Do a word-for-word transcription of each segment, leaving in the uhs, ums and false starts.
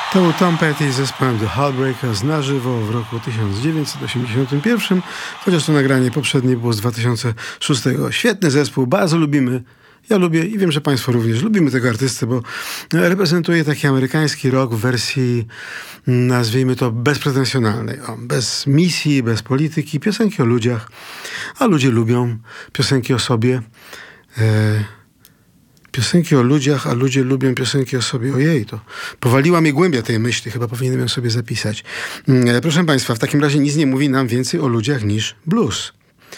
To był Tom Petty z zespołem The Heartbreakers na żywo w roku tysiąc dziewięćset osiemdziesiątym pierwszym, chociaż to nagranie poprzednie było z dwa tysiące szóstego. Świetny zespół, bardzo lubimy. Ja lubię i wiem, że Państwo również lubimy tego artystę, bo reprezentuje taki amerykański rock w wersji, nazwijmy to, bezpretensjonalnej. O, bez misji, bez polityki, piosenki o ludziach, a ludzie lubią piosenki o sobie. E, piosenki o ludziach, a ludzie lubią piosenki o sobie. Ojej, to powaliła mnie głębia tej myśli, chyba powinienem ją sobie zapisać. E, proszę Państwa, w takim razie nic nie mówi nam więcej o ludziach niż blues.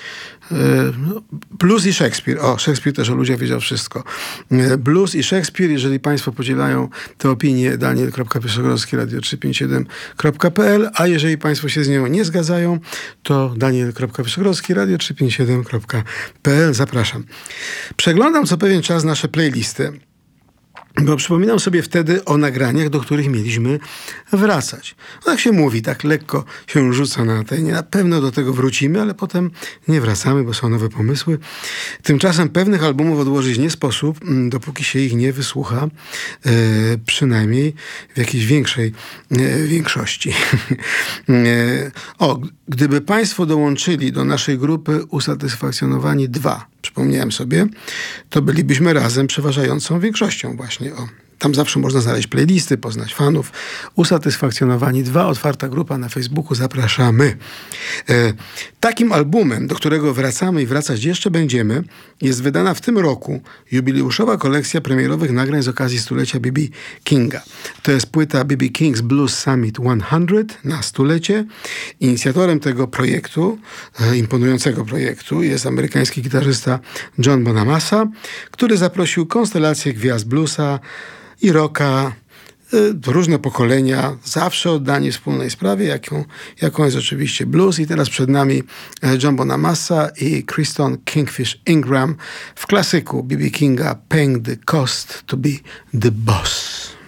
Blues i Szekspir. O, Szekspir też o ludziach wiedział wszystko. Blues i Szekspir, jeżeli Państwo podzielają te opinie, daniel kropka piesogrocki radio trzysta pięćdziesiąt siedem kropka p l, a jeżeli Państwo się z nią nie zgadzają, to daniel kropka piesogrocki radio trzysta pięćdziesiąt siedem kropka p l. Zapraszam. Przeglądam co pewien czas nasze playlisty, bo przypominam sobie wtedy o nagraniach, do których mieliśmy wracać. No jak się mówi, tak lekko się rzuca na antenie. Na pewno do tego wrócimy, ale potem nie wracamy, bo są nowe pomysły. Tymczasem pewnych albumów odłożyć nie sposób, dopóki się ich nie wysłucha, e, przynajmniej w jakiejś większej e, większości. e, o, gdyby Państwo dołączyli do naszej grupy Usatysfakcjonowani dwa, przypomniałem sobie, to bylibyśmy razem przeważającą większością właśnie. O, tam zawsze można znaleźć playlisty, poznać fanów. Usatysfakcjonowani dwa, otwarta grupa na Facebooku, zapraszamy. E, takim albumem, do którego wracamy i wracać jeszcze będziemy, jest wydana w tym roku jubileuszowa kolekcja premierowych nagrań z okazji stulecia B B Kinga. To jest płyta B B King's Blues Summit sto na stulecie. Inicjatorem tego projektu, e, imponującego projektu, jest amerykański gitarzysta John Bonamassa, który zaprosił konstelację gwiazd bluesa i rocka, y, różne pokolenia, zawsze oddani wspólnej sprawie, jaką, jaką jest oczywiście blues. I teraz przed nami John Bonamassa i Kristen Kingfish Ingram w klasyku B B Kinga Paying the Cost to be the Boss.